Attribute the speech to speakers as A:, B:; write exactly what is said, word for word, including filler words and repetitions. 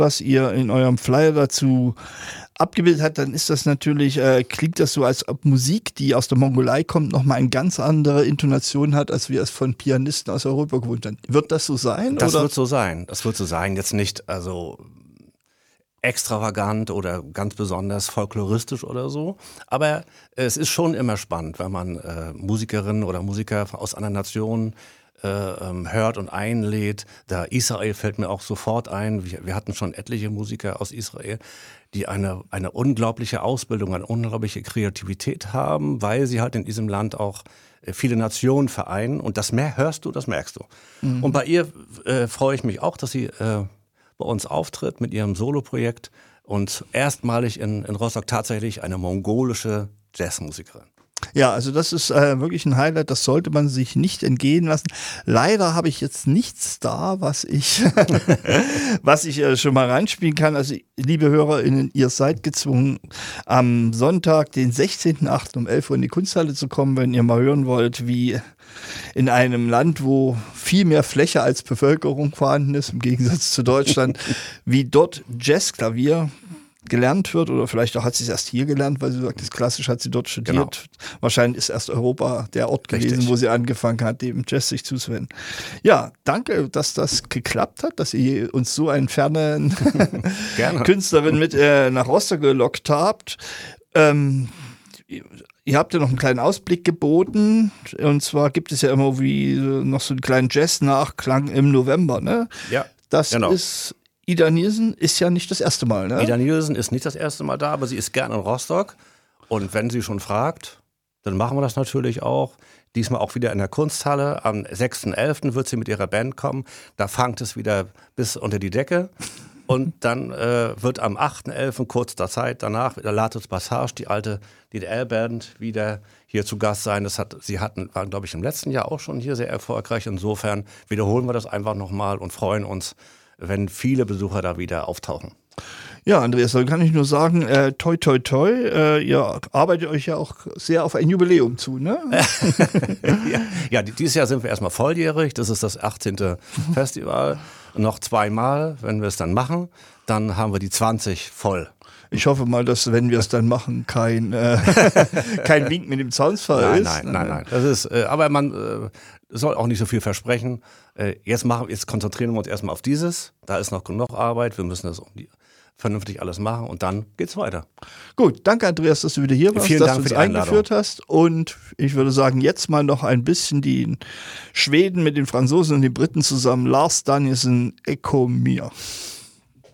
A: was ihr in eurem Flyer dazu abgebildet habt, dann ist das natürlich, äh, klingt das so, als ob Musik, die aus der Mongolei kommt, nochmal eine ganz andere Intonation hat, als wir es von Pianisten aus Europa gewohnt haben. Wird das so sein?
B: Das
A: oder?
B: wird so sein. Das wird so sein. Jetzt nicht also extravagant oder ganz besonders folkloristisch oder so. Aber es ist schon immer spannend, wenn man äh, Musikerinnen oder Musiker aus anderen Nationen äh, ähm, hört und einlädt. Da Israel fällt mir auch sofort ein. Wir, wir hatten schon etliche Musiker aus Israel, die eine, eine unglaubliche Ausbildung, eine unglaubliche Kreativität haben, weil sie halt in diesem Land auch viele Nationen vereinen. Und das mehr hörst du, das merkst du. Mhm. Und bei ihr äh, freue ich mich auch, dass sie äh, bei uns auftritt mit ihrem Soloprojekt und erstmalig in, in Rostock tatsächlich eine mongolische Jazzmusikerin.
A: Ja, also das ist äh, wirklich ein Highlight, das sollte man sich nicht entgehen lassen. Leider habe ich jetzt nichts da, was ich, was ich äh, schon mal reinspielen kann. Also liebe HörerInnen, ihr seid gezwungen, am Sonntag, den sechzehnten achten um elf Uhr in die Kunsthalle zu kommen, wenn ihr mal hören wollt, wie in einem Land, wo viel mehr Fläche als Bevölkerung vorhanden ist, im Gegensatz zu Deutschland, wie dort Jazzklavier gelernt wird, oder vielleicht auch hat sie es erst hier gelernt, weil sie sagt, das klassisch hat sie dort studiert. Genau. Wahrscheinlich ist erst Europa der Ort gewesen, Richtig. Wo sie angefangen hat, dem Jazz sich zuzuwenden. Ja, danke, dass das geklappt hat, dass ihr uns so einen fernen Künstlerin mit äh, nach Rostock gelockt habt. Ähm, Ihr habt ja noch einen kleinen Ausblick geboten, und zwar gibt es ja immer wie noch so einen kleinen Jazz-Nachklang im November, ne?
B: Ja,
A: das
B: genau.
A: ist Ida Niersen ist ja nicht das erste Mal, ne?
B: Ida Niersen ist nicht das erste Mal da, aber sie ist gerne in Rostock. Und wenn sie schon fragt, dann machen wir das natürlich auch. Diesmal auch wieder in der Kunsthalle. Am sechsten elften wird sie mit ihrer Band kommen. Da fangt es wieder bis unter die Decke. Und dann äh, wird am achten elften kurzer Zeit danach der Latus Passage, die alte D D R-Band, wieder hier zu Gast sein. Das hat, sie hatten, waren, glaube ich, im letzten Jahr auch schon hier sehr erfolgreich. Insofern wiederholen wir das einfach nochmal und freuen uns, wenn viele Besucher da wieder auftauchen.
A: Ja, Andreas, dann kann ich nur sagen, äh, toi, toi, toi, äh, ihr arbeitet euch ja auch sehr auf ein Jubiläum zu, ne?
B: ja, ja, dieses Jahr sind wir erstmal volljährig, das ist das achtzehnte Festival. Noch zweimal, wenn wir es dann machen, dann haben wir die zwanzig voll.
A: Ich hoffe mal, dass, wenn wir es dann machen, kein, äh, kein Wink mit dem Zaunfall
B: nein,
A: ist.
B: Nein, nein, nein. Das ist, äh, aber man äh, soll auch nicht so viel versprechen. Äh, jetzt, machen, jetzt konzentrieren wir uns erstmal auf dieses. Da ist noch genug Arbeit. Wir müssen das um die, vernünftig alles machen und dann geht's weiter.
A: Gut, danke Andreas, dass du wieder hier warst,
B: Vielen
A: dass
B: Dank
A: du uns
B: für die Einladung.
A: eingeführt hast. Und ich würde sagen, jetzt mal noch ein bisschen die Schweden mit den Franzosen und den Briten zusammen. Lars Danielsen, Echo Mir.